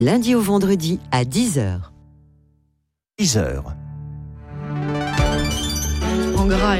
Lundi au vendredi à 10h. 10h. En gras.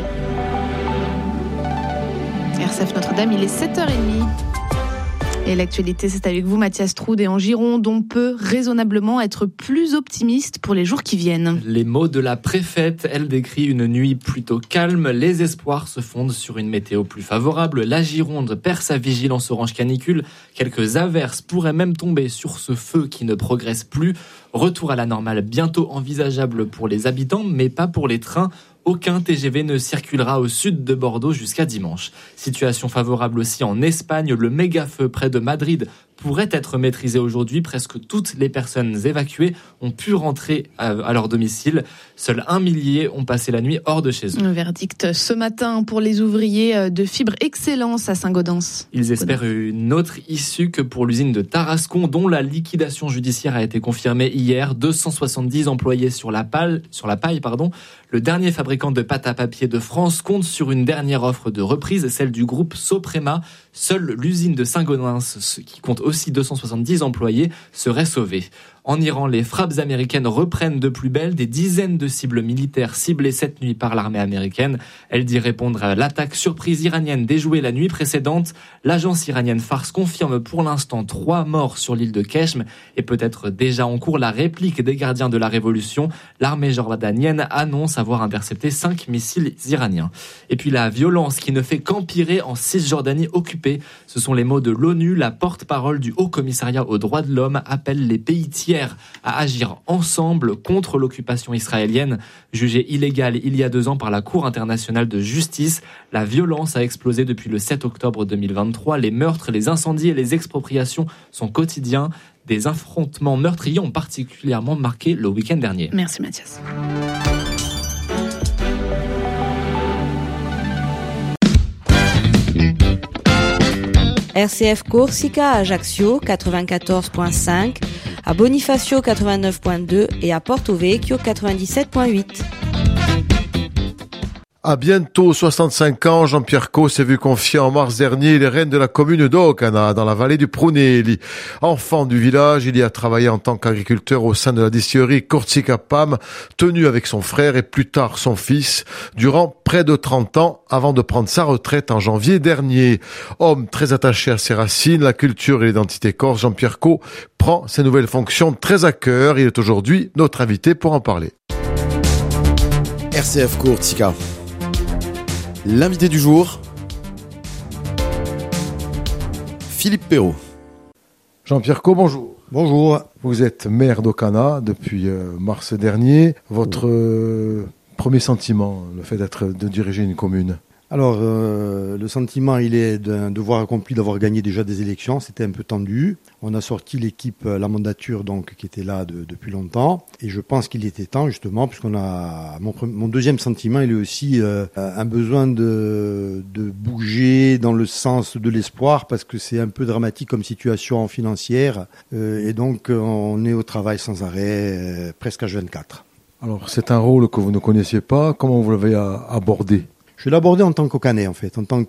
RCF Notre-Dame, il est 7h30. Et l'actualité, c'est avec vous, Mathias Troude. Et en Gironde, on peut raisonnablement être plus optimiste pour les jours qui viennent. Les mots de la préfète, elle décrit une nuit plutôt calme. Les espoirs se fondent sur une météo plus favorable. La Gironde perd sa vigilance orange canicule. Quelques averses pourraient même tomber sur ce feu qui ne progresse plus. Retour à la normale bientôt envisageable pour les habitants, mais pas pour les trains. Aucun TGV ne circulera au sud de Bordeaux jusqu'à dimanche. Situation favorable aussi en Espagne. Le méga-feu près de Madrid pourrait être maîtrisé aujourd'hui. Presque toutes les personnes évacuées ont pu rentrer à leur domicile. Seuls 1 millier ont passé la nuit hors de chez eux. Le verdict ce matin pour les ouvriers de Fibre Excellence à Saint-Gaudens. Ils espèrent une autre issue que pour l'usine de Tarascon, dont la liquidation judiciaire a été confirmée hier. 270 employés sur la paille. Le dernier fabricant de pâte à papier de France compte sur une dernière offre de reprise, celle du groupe Soprema. Seule l'usine de Saint-Gaudens, qui compte aussi 270 employés, serait sauvée. En Iran, les frappes américaines reprennent de plus belle. Des dizaines de cibles militaires ciblées cette nuit par l'armée américaine. Elle dit répondre à l'attaque surprise iranienne déjouée la nuit précédente. L'agence iranienne Fars confirme pour l'instant 3 morts sur l'île de Keshm et peut-être déjà en cours la réplique des gardiens de la révolution. L'armée jordanienne annonce avoir intercepté 5 missiles iraniens. Et puis la violence qui ne fait qu'empirer en Cisjordanie occupée. Ce sont les mots de l'ONU. La porte-parole du Haut Commissariat aux droits de l'homme appelle les pays tiers à agir ensemble contre l'occupation israélienne. Jugée illégale il y a 2 ans par la Cour internationale de justice, la violence a explosé depuis le 7 octobre 2023. Les meurtres, les incendies et les expropriations sont quotidiens. Des affrontements meurtriers ont particulièrement marqué le week-end dernier. Merci Mathias. RCF Corsica à Ajaccio 94.5, à Bonifacio 89.2 et à Porto Vecchio 97.8. À bientôt 65 ans, Jean-Pierre Caux s'est vu confier en mars dernier les rênes de la commune d'Ocana, dans la vallée du Prunelli. Enfant du village, il y a travaillé en tant qu'agriculteur au sein de la distillerie Corsica Pam, tenue avec son frère et plus tard son fils, durant près de 30 ans, avant de prendre sa retraite en janvier dernier. Homme très attaché à ses racines, la culture et l'identité corse, Jean-Pierre Caux prend ses nouvelles fonctions très à cœur. Il est aujourd'hui notre invité pour en parler. RCF Corsica. L'invité du jour, Philippe Perrault. Jean-Pierre Caux, bonjour. Bonjour. Vous êtes maire d'Ocana depuis mars dernier. Votre premier sentiment, le fait de diriger une commune? Alors, le sentiment, il est d'un devoir accompli d'avoir gagné déjà des élections. C'était un peu tendu. On a sorti l'équipe, la mandature, donc, qui était là depuis longtemps. Et je pense qu'il était temps, justement, puisqu'on a, mon deuxième sentiment, il est aussi un besoin de bouger dans le sens de l'espoir, parce que c'est un peu dramatique comme situation financière. Et donc, on est au travail sans arrêt, presque H24. Alors, c'est un rôle que vous ne connaissiez pas. Comment vous l'avez abordé? Je l'ai abordé en tant qu'Ocanais, en fait, en tant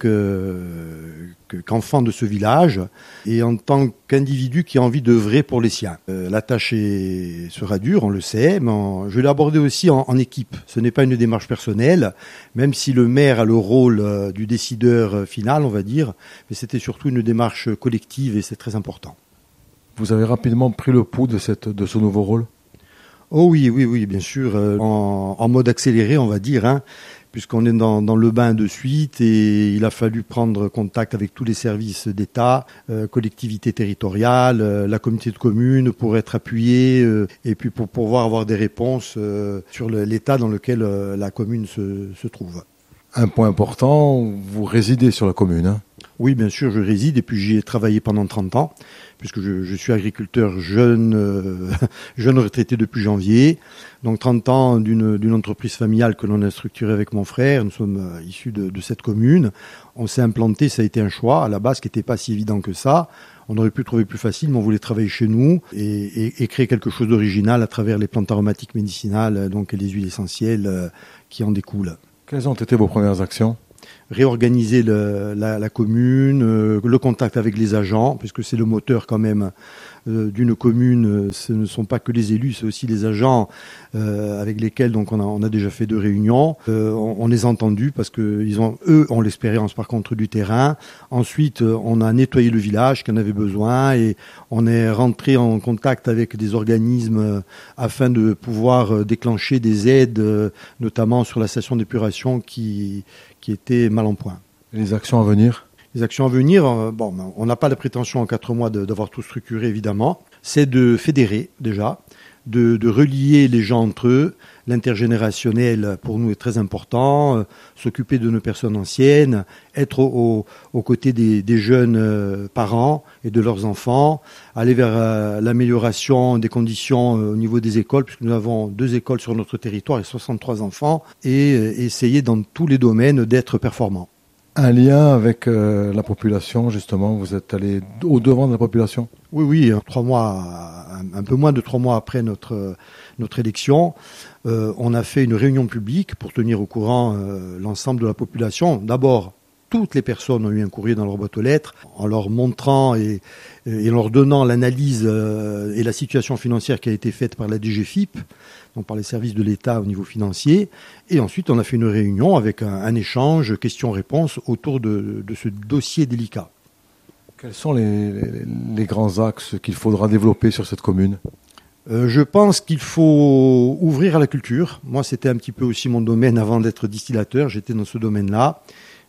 qu'enfant de ce village et en tant qu'individu qui a envie d'œuvrer pour les siens. La tâche sera dure, on le sait, mais je l'ai abordé aussi en équipe. Ce n'est pas une démarche personnelle, même si le maire a le rôle du décideur final, on va dire, mais c'était surtout une démarche collective et c'est très important. Vous avez rapidement pris le pouls de ce nouveau rôle? Oh oui, bien sûr, en mode accéléré, on va dire, hein. Puisqu'on est dans le bain de suite et il a fallu prendre contact avec tous les services d'État, collectivités territoriales, la communauté de communes pour être appuyé et puis pour pouvoir avoir des réponses sur l'état dans lequel la commune se trouve. Un point important, vous résidez sur la commune, hein? Oui, bien sûr, je réside et puis j'y ai travaillé pendant 30 ans, puisque je suis agriculteur jeune retraité depuis janvier. Donc 30 ans d'une entreprise familiale que l'on a structurée avec mon frère. Nous sommes issus de cette commune. On s'est implanté, ça a été un choix à la base qui n'était pas si évident que ça. On aurait pu le trouver plus facile, mais on voulait travailler chez nous et créer quelque chose d'original à travers les plantes aromatiques médicinales, donc et les huiles essentielles qui en découlent. Quelles ont été vos premières actions ? Réorganiser la commune, le contact avec les agents, puisque c'est le moteur quand même d'une commune, ce ne sont pas que les élus, c'est aussi les agents avec lesquels donc on a déjà fait 2 réunions. On les a entendus parce que eux ont l'expérience par contre du terrain. Ensuite, on a nettoyé le village qui en avait besoin et on est rentré en contact avec des organismes afin de pouvoir déclencher des aides, notamment sur la station d'épuration qui était mal en point. Les actions à venir? Les actions à venir, on n'a pas la prétention en 4 mois d'avoir tout structuré, évidemment. C'est de fédérer, déjà, de relier les gens entre eux. L'intergénérationnel, pour nous, est très important. S'occuper de nos personnes anciennes, être aux côtés des jeunes parents et de leurs enfants, aller vers l'amélioration des conditions au niveau des écoles, puisque nous avons 2 écoles sur notre territoire et 63 enfants, et essayer dans tous les domaines d'être performants. Un lien avec la population, justement, vous êtes allé au-devant de la population? Oui, 3 mois, un peu moins de 3 mois après notre élection, on a fait une réunion publique pour tenir au courant l'ensemble de la population. D'abord, toutes les personnes ont eu un courrier dans leur boîte aux lettres, en leur montrant et en leur donnant l'analyse et la situation financière qui a été faite par la DGFiP, donc par les services de l'État au niveau financier. Et ensuite, on a fait une réunion avec un échange questions-réponses autour de ce dossier délicat. Quels sont les grands axes qu'il faudra développer sur cette commune? Je pense qu'il faut ouvrir à la culture. Moi, c'était un petit peu aussi mon domaine avant d'être distillateur. J'étais dans ce domaine-là.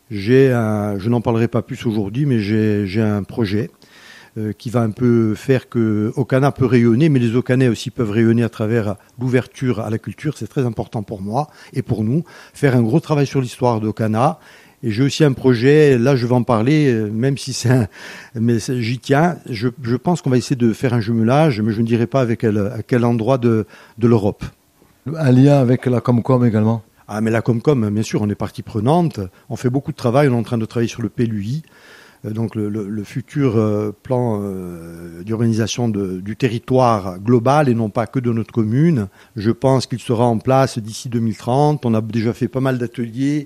Je n'en parlerai pas plus aujourd'hui, mais j'ai un projet qui va un peu faire que Ocana peut rayonner, mais les Ocanais aussi peuvent rayonner à travers l'ouverture à la culture. C'est très important pour moi et pour nous. Faire un gros travail sur l'histoire d'Ocana. Et j'ai aussi un projet, là je vais en parler, même si mais j'y tiens. Je pense qu'on va essayer de faire un jumelage, mais je ne dirai pas à quel endroit de l'Europe. Un lien avec la Comcom également? Ah, mais la Comcom, bien sûr, on est partie prenante. On fait beaucoup de travail. On est en train de travailler sur le PLUI, donc le futur plan d'urbanisation du territoire global et non pas que de notre commune. Je pense qu'il sera en place d'ici 2030. On a déjà fait pas mal d'ateliers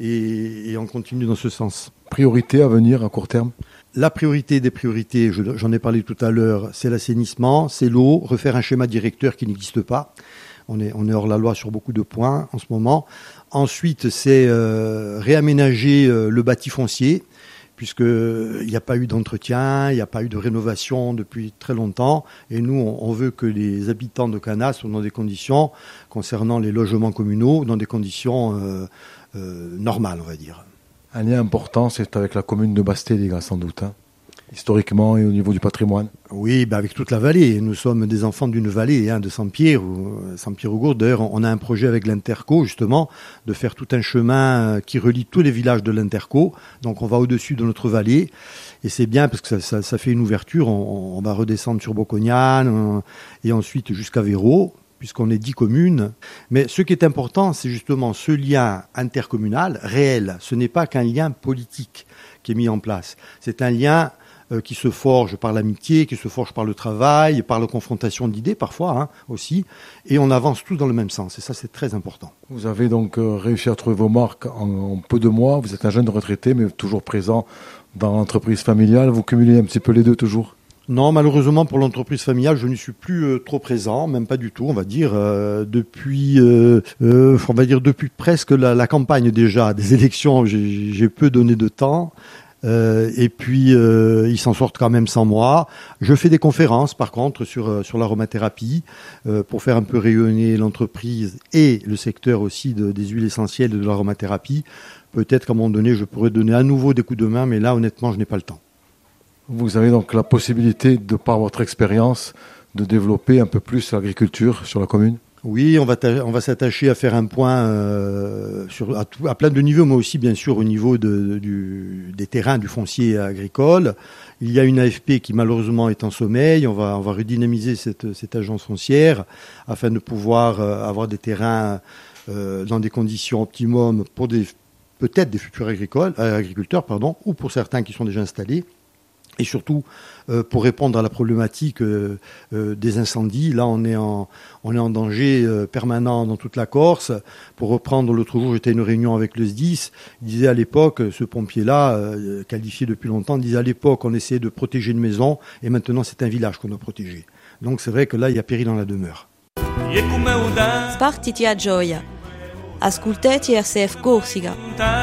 et on continue dans ce sens. Priorité à venir à court terme? La priorité des priorités, j'en ai parlé tout à l'heure, c'est l'assainissement, c'est l'eau, refaire un schéma directeur qui n'existe pas. On est hors la loi sur beaucoup de points en ce moment. Ensuite, c'est réaménager le bâti foncier, puisqu'il n'y a pas eu d'entretien, il n'y a pas eu de rénovation depuis très longtemps. Et nous, on veut que les habitants de Cana soient dans des conditions, concernant les logements communaux, dans des conditions normales, on va dire. Un lien important, c'est avec la commune de Basté-les-Gars, sans doute, hein, historiquement et au niveau du patrimoine. Oui, avec toute la vallée. Nous sommes des enfants d'une vallée, de Saint-Pierre aux Gourdes. D'ailleurs, on a un projet avec l'Interco, justement, de faire tout un chemin qui relie tous les villages de l'Interco. Donc, on va au-dessus de notre vallée. Et c'est bien parce que ça fait une ouverture. On va redescendre sur Bocognane et ensuite jusqu'à Véro, puisqu'on est 10 communes. Mais ce qui est important, c'est justement ce lien intercommunal réel. Ce n'est pas qu'un lien politique qui est mis en place. C'est un lien qui se forge par l'amitié, qui se forge par le travail, par la confrontation d'idées parfois aussi, et on avance tous dans le même sens, et ça c'est très important. Vous avez donc réussi à trouver vos marques en peu de mois, vous êtes un jeune retraité mais toujours présent dans l'entreprise familiale, vous cumulez un petit peu les deux toujours? Non, malheureusement pour l'entreprise familiale, je n'y suis plus trop présent, même pas du tout, on va dire, depuis presque la campagne déjà, des élections, j'ai peu donné de temps. Et puis ils s'en sortent quand même sans moi. Je fais des conférences par contre sur l'aromathérapie pour faire un peu rayonner l'entreprise et le secteur aussi des huiles essentielles de l'aromathérapie. Peut-être qu'à un moment donné je pourrais donner à nouveau des coups de main, mais là honnêtement je n'ai pas le temps. Vous avez donc la possibilité, de par votre expérience, de développer un peu plus l'agriculture sur la commune? Oui, on va s'attacher à faire un point à plein de niveaux, mais aussi bien sûr au niveau des terrains, du foncier agricole. Il y a une AFP qui malheureusement est en sommeil. On va redynamiser cette agence foncière afin de pouvoir avoir des terrains dans des conditions optimum pour peut-être des futurs agriculteurs, ou pour certains qui sont déjà installés. Et surtout, pour répondre à la problématique des incendies, là on est en danger permanent dans toute la Corse. Pour reprendre, l'autre jour, j'étais à une réunion avec le SDIS. Il disait à l'époque, ce pompier-là, qualifié depuis longtemps, disait à l'époque on essayait de protéger une maison et maintenant c'est un village qu'on doit protéger. Donc c'est vrai que là il y a péril dans la demeure. Spartiti a gioia. Ascoltati RCF Corsica.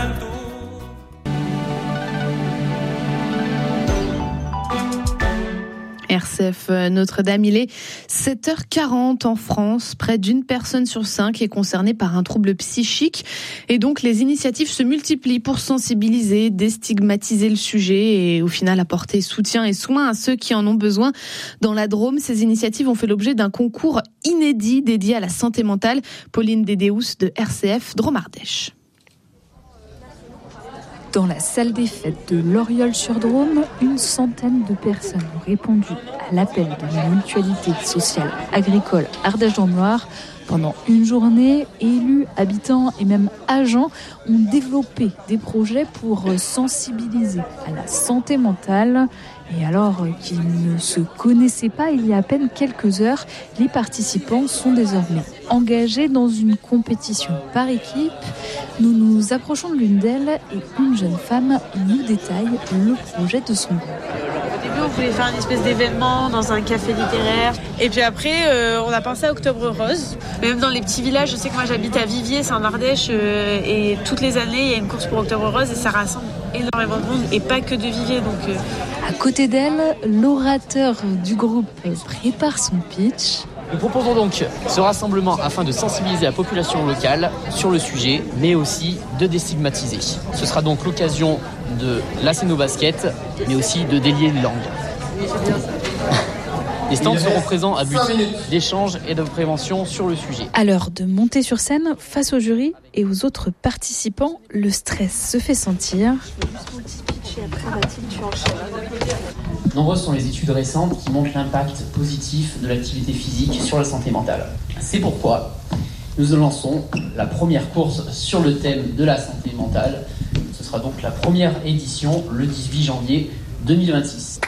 RCF Notre-Dame, il est 7h40 en France. Près d'une personne sur 5 est concernée par un trouble psychique. Et donc, les initiatives se multiplient pour sensibiliser, déstigmatiser le sujet et au final apporter soutien et soin à ceux qui en ont besoin. Dans la Drôme, ces initiatives ont fait l'objet d'un concours inédit dédié à la santé mentale. Pauline Dédéus de RCF Drôme-Ardèche. Dans la salle des fêtes de Loriol-sur-Drôme, une centaine de personnes ont répondu à l'appel de la mutualité sociale agricole Ardèche-Drôme-Loire. Pendant une journée, élus, habitants et même agents ont développé des projets pour sensibiliser à la santé mentale. Et alors qu'ils ne se connaissaient pas il y a à peine quelques heures, les participants sont désormais engagés dans une compétition par équipe. Nous nous approchons de l'une d'elles et une jeune femme nous détaille le projet de son groupe. Au début, on voulait faire une espèce d'événement dans un café littéraire. Et puis après, on a pensé à Octobre Rose. Même dans les petits villages, je sais que moi j'habite à Viviers, c'est en Ardèche. Et toutes les années, il y a une course pour Octobre Rose et ça rassemble énormément de monde. Et pas que de Viviers. Donc, À côté d'elle, l'orateur du groupe prépare son pitch. Nous proposons donc ce rassemblement afin de sensibiliser la population locale sur le sujet, mais aussi de déstigmatiser. Ce sera donc l'occasion de lasser nos baskets, mais aussi de délier les langues. Les stands seront présents à but d'échange et de prévention sur le sujet. À l'heure de monter sur scène, face au jury et aux autres participants, le stress se fait sentir. Nombreuses sont les études récentes qui montrent l'impact positif de l'activité physique sur la santé mentale. C'est pourquoi nous lançons la première course sur le thème de la santé mentale. Ce sera donc la première édition le 18 janvier 2026.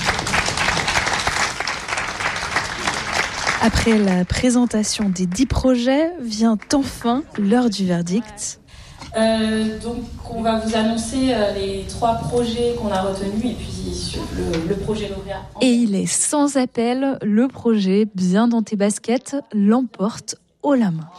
Après la présentation des 10 projets, vient enfin l'heure du verdict. Donc on va vous annoncer les 3 projets qu'on a retenus et puis sur le projet lauréat. Et il est sans appel, le projet Bien dans tes baskets l'emporte haut la main.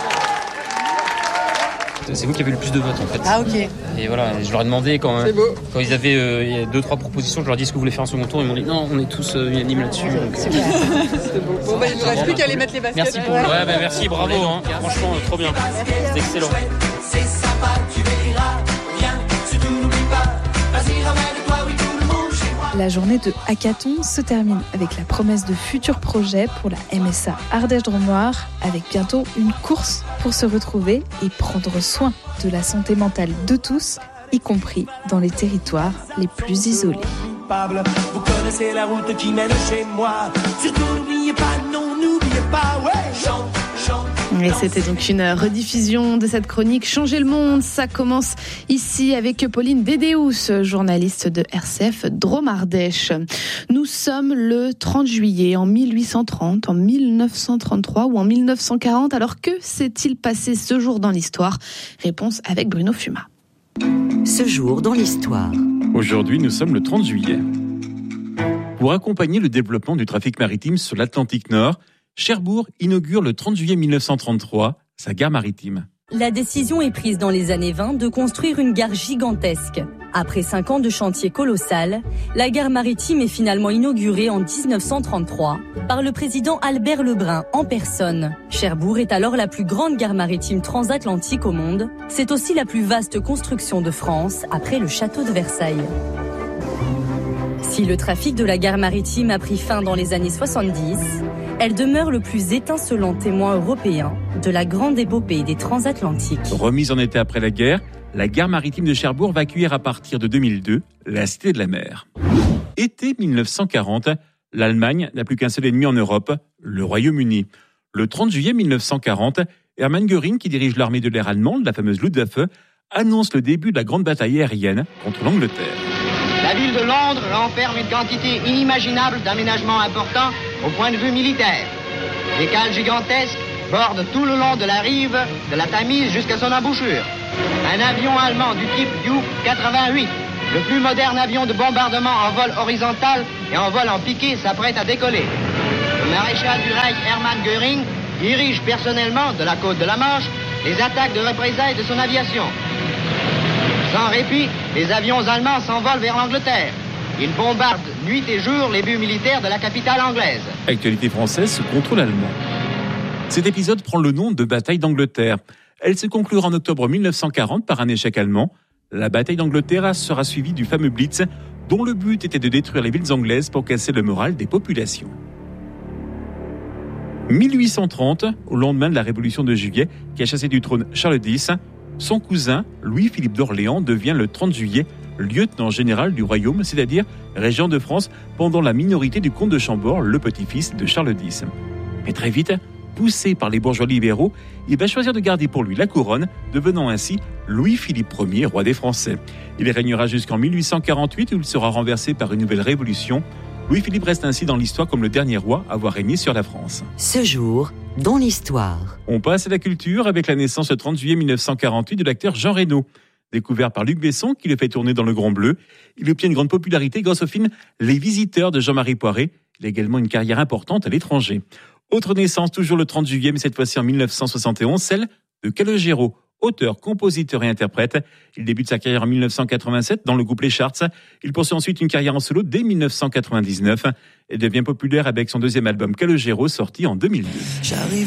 C'est vous qui avez le plus de votes en fait. Ah ok. Et voilà, je leur ai demandé quand ils avaient 2-3 propositions, je leur ai dit est-ce que vous voulez faire un second tour, ils m'ont dit non, on est tous unanimes là-dessus. Donc, c'est beau. Bon il ne reste plus qu'à aller mettre les baskets. Merci pour merci, bravo, hein. Franchement trop bien, c'est excellent. C'est sympa, tu verras, viens, surtout n'oublie pas, vas-y ramène-toi, oui tout le monde chez moi. La journée de hackathon se termine avec la promesse de futurs projets pour la MSA Ardèche-Drôme-Loire, avec bientôt une course pour se retrouver et prendre soin de la santé mentale de tous, y compris dans les territoires les plus isolés. Vous connaissez la route qui mène chez moi, surtout n'oubliez pas, non n'oubliez pas, ouais, chante. Et c'était donc une rediffusion de cette chronique Changer le monde. Ça commence ici avec Pauline Dédéus, journaliste de RCF Drôme-Ardèche. Nous sommes le 30 juillet en 1830, en 1933 ou en 1940. Alors que s'est-il passé ce jour dans l'histoire ? Réponse avec Bruno Fuma. Ce jour dans l'histoire. Aujourd'hui, nous sommes le 30 juillet. Pour accompagner le développement du trafic maritime sur l'Atlantique Nord, Cherbourg inaugure le 30 juillet 1933 sa gare maritime. La décision est prise dans les années 20 de construire une gare gigantesque. Après 5 ans de chantier colossal, la gare maritime est finalement inaugurée en 1933 par le président Albert Lebrun en personne. Cherbourg est alors la plus grande gare maritime transatlantique au monde. C'est aussi la plus vaste construction de France après le château de Versailles. Si le trafic de la gare maritime a pris fin dans les années 70, elle demeure le plus étincelant témoin européen de la grande épopée des transatlantiques. Remise en état après la guerre, la gare maritime de Cherbourg va accueillir à partir de 2002 la Cité de la Mer. Été 1940, l'Allemagne n'a plus qu'un seul ennemi en Europe, le Royaume-Uni. Le 30 juillet 1940, Hermann Göring, qui dirige l'armée de l'air allemande, la fameuse Luftwaffe, annonce le début de la grande bataille aérienne contre l'Angleterre. La La ville de Londres renferme une quantité inimaginable d'aménagements importants au point de vue militaire. Des cales gigantesques bordent tout le long de la rive de la Tamise jusqu'à son embouchure. Un avion allemand du type U-88, le plus moderne avion de bombardement en vol horizontal et en vol en piqué, s'apprête à décoller. Le maréchal du Reich Hermann Göring dirige personnellement de la côte de la Manche les attaques de représailles de son aviation. Sans répit, les avions allemands s'envolent vers l'Angleterre. Ils bombardent nuit et jour les buts militaires de la capitale anglaise. Actualité française sous contrôle allemand. Cet épisode prend le nom de bataille d'Angleterre. Elle se conclura en octobre 1940 par un échec allemand. La bataille d'Angleterre sera suivie du fameux Blitz, dont le but était de détruire les villes anglaises pour casser le moral des populations. 1830, au lendemain de la Révolution de Juillet, qui a chassé du trône Charles X, son cousin, Louis-Philippe d'Orléans, devient le 30 juillet lieutenant général du royaume, c'est-à-dire régent de France, pendant la minorité du comte de Chambord, le petit-fils de Charles X. Mais très vite, poussé par les bourgeois libéraux, il va choisir de garder pour lui la couronne, devenant ainsi Louis-Philippe Ier, roi des Français. Il régnera jusqu'en 1848 où il sera renversé par une nouvelle révolution. Louis-Philippe reste ainsi dans l'histoire comme le dernier roi à avoir régné sur la France. Ce jour, dans l'histoire. On passe à la culture avec la naissance le 30 juillet 1948 de l'acteur Jean Reno. Découvert par Luc Besson, qui le fait tourner dans Le Grand Bleu, il obtient une grande popularité grâce au film Les Visiteurs de Jean-Marie Poiré. Il a également une carrière importante à l'étranger. Autre naissance, toujours le 30 juillet, mais cette fois-ci en 1971, celle de Calogero, auteur, compositeur et interprète. Il débute sa carrière en 1987 dans le groupe Les Charts. Il poursuit ensuite une carrière en solo dès 1999 et devient populaire avec son deuxième album Calogero, sorti en 2002.